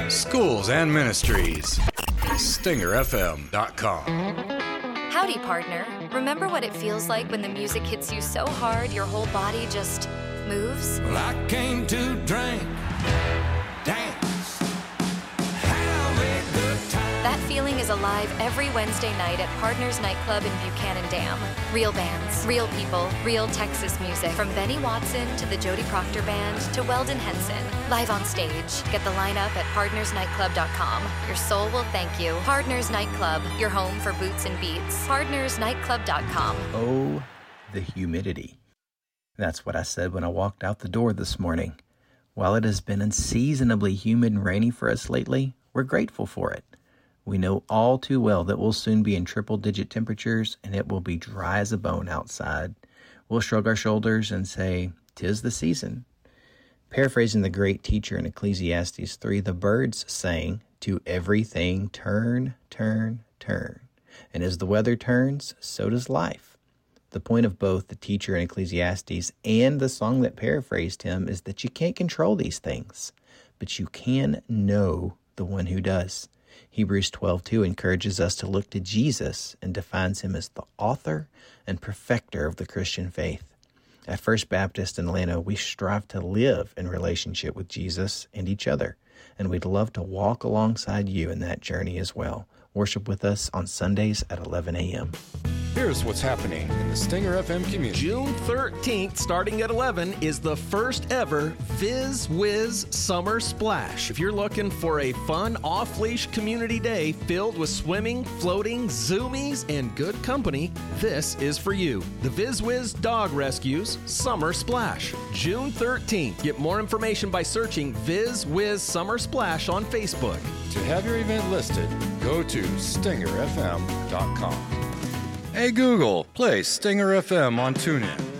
schools and ministries. StingerFM.com. Howdy, partner. Remember what it feels like when the music hits you so hard your whole body just moves? Well, I came to drink, dance, have a good time. That feeling is alive every Wednesday night at Partners Nightclub in Buchanan Dam. Real bands, real people, real Texas music. From Benny Watson to the Jody Proctor Band to Weldon Henson. Live on stage. Get the lineup at partnersnightclub.com. Your soul will thank you. Partners Nightclub, your home for boots and beats. Partnersnightclub.com. Oh, the humidity. That's what I said when I walked out the door this morning. While it has been unseasonably humid and rainy for us lately, we're grateful for it. We know all too well that we'll soon be in triple-digit temperatures and it will be dry as a bone outside. We'll shrug our shoulders and say, "'Tis the season." Paraphrasing the great teacher in Ecclesiastes 3, the birds sang, "To everything turn, turn, turn. And as the weather turns, so does life." The point of both the teacher in Ecclesiastes and the song that paraphrased him is that you can't control these things, but you can know the one who does. Hebrews 12:2 encourages us to look to Jesus and defines him as the author and perfecter of the Christian faith. At First Baptist in Atlanta, we strive to live in relationship with Jesus and each other, and we'd love to walk alongside you in that journey as well. Worship with us on Sundays at 11 a.m. Here's what's happening in the Stinger FM community. June 13th, starting at 11, is the first ever Viz Wiz Summer Splash. If you're looking for a fun, off-leash community day filled with swimming, floating, zoomies, and good company, this is for you. The Viz Wiz Dog Rescues Summer Splash, June 13th. Get more information by searching Viz Wiz Summer Splash on Facebook. To have your event listed, go to StingerFM.com. Hey Google, play Stinger FM on TuneIn.